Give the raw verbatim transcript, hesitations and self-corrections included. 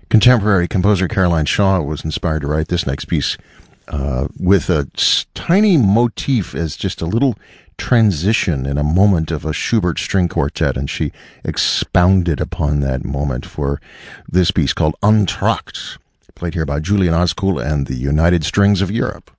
Contemporary composer Caroline Shaw was inspired to write this next piece uh, with a s- tiny motif as just a little transition in a moment of a Schubert string quartet, and she expounded upon that moment for this piece called Entr'acte, played here by Julian Oskuhl and the United Strings of Europe.